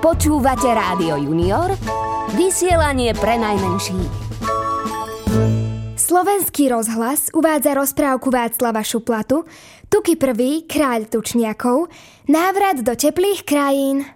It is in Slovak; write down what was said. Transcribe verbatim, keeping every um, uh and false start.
Počúvate Rádio Junior, vysielanie pre najmenších. Slovenský rozhlas uvádza rozprávku Václava Šuplatu Tuky prvý, kráľ tučniakov, návrat do teplých krajín.